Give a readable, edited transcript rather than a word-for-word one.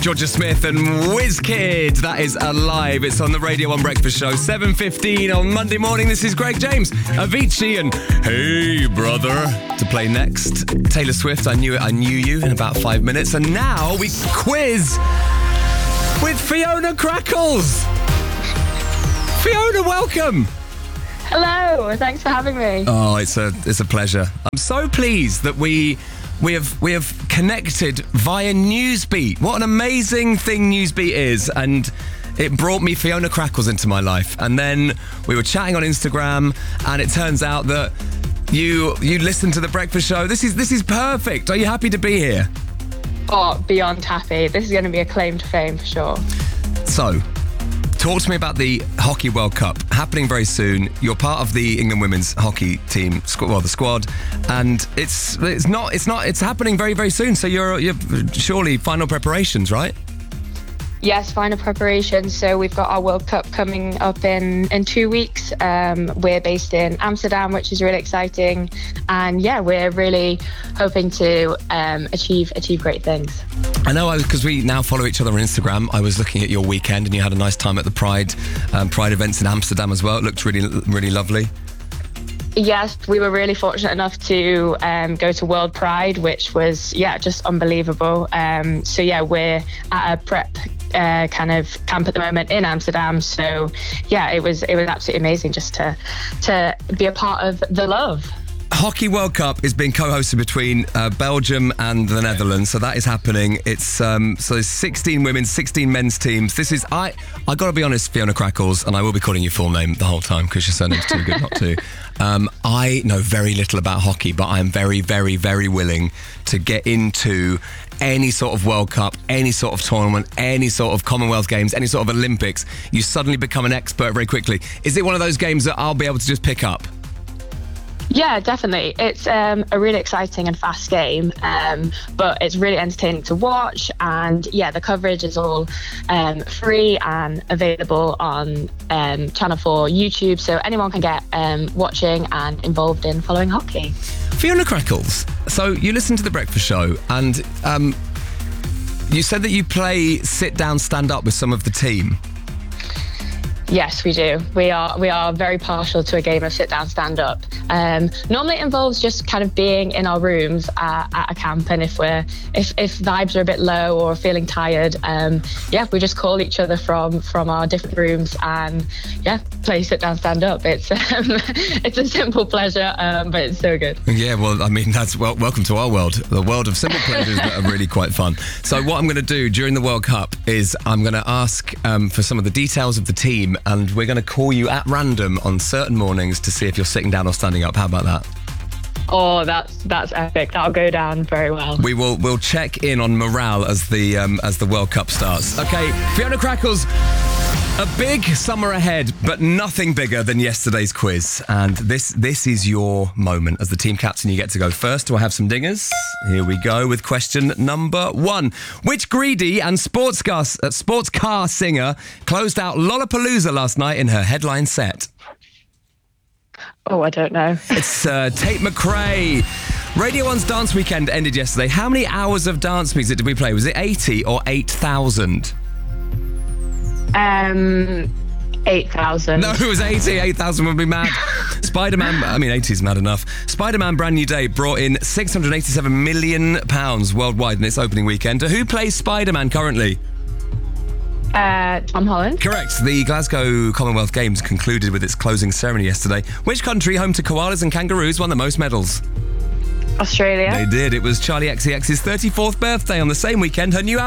Georgia Smith and WizKid. That is Alive. It's on the Radio 1 Breakfast Show. 7:15 on Monday morning. This is Greg James, Avicii, and Hey Brother to play next. Taylor Swift, I Knew You in about 5 minutes. And now we quiz with Fiona Crackles. Fiona, welcome. Hello, thanks for having me. Oh, it's a pleasure. I'm so pleased that we have connected via Newsbeat. What an amazing thing Newsbeat is, and it brought me Fiona Crackles into my life. And then we were chatting on Instagram, and it turns out that you listen to the breakfast show. This is perfect. Are you happy to be here? Oh, beyond happy. This is going to be a claim to fame for sure. So, talk to me about the Hockey World Cup happening very soon. You're part of the England women's hockey team, the squad, and it's happening very, very soon. So you're surely final preparations, right? Yes, final preparations. So we've got our World Cup coming up in 2 weeks. We're based in Amsterdam, which is really exciting, and yeah, we're really hoping to achieve great things. I know, because we now follow each other on Instagram. I was looking at your weekend, and you had a nice time at the Pride events in Amsterdam as well. It looked really, really lovely. Yes, we were really fortunate enough to go to World Pride, which was, just unbelievable. So yeah, we're at a prep kind of camp at the moment in Amsterdam. So yeah, it was absolutely amazing just to be a part of the love. Hockey World Cup is being co-hosted between Belgium and the Netherlands, so that is happening. It's so 16 women's, 16 men's teams. This is I got to be honest, Fiona Crackles, and I will be calling you full name the whole time because your surname's too good not to. I know very little about hockey, but I am very, very, very willing to get into any sort of World Cup, any sort of tournament, any sort of Commonwealth Games, any sort of Olympics. You suddenly become an expert very quickly. Is it one of those games that I'll be able to just pick up? Yeah, definitely. It's a really exciting and fast game, but it's really entertaining to watch. And yeah, the coverage is all free and available on Channel 4 YouTube, so anyone can get watching and involved in following hockey. Fiona Crackles, so you listen to The Breakfast Show, and you said that you play sit down, stand up with some of the team. Yes, we do. We are very partial to a game of sit down, stand up. Normally it involves just kind of being in our rooms at a camp, and if vibes are a bit low or feeling tired, we just call each other from our different rooms and play sit down, stand up. It's a simple pleasure, but it's so good. Yeah, well, I mean, that's welcome to our world, the world of simple pleasures that are really quite fun. So what I'm going to do during the World Cup is I'm going to ask for some of the details of the team, and we're going to call you at random on certain mornings to see if you're sitting down or standing up. How about that? Oh, that's epic. That'll go down very well. We'll check in on morale as the World Cup starts. Okay, Fiona Crackles, a big summer ahead, but nothing bigger than yesterday's quiz. And this is your moment. As the team captain, you get to go first. Do I have some dingers? Here we go with question number 1. Which greedy and sports car singer closed out Lollapalooza last night in her headline set? Oh, I don't know. It's Tate McRae. Radio 1's Dance Weekend ended yesterday. How many hours of dance music did we play? Was it 80 or 8,000? 8,000. No, it was 80. 8,000 would be mad. Spider-Man, 80 is mad enough. Spider-Man Brand New Day brought in £687 million worldwide in its opening weekend. Who plays Spider-Man currently? Tom Holland. Correct. The Glasgow Commonwealth Games concluded with its closing ceremony yesterday. Which country, home to koalas and kangaroos, won the most medals? Australia. They did. It was Charlie XCX's 34th birthday on the same weekend. Her new album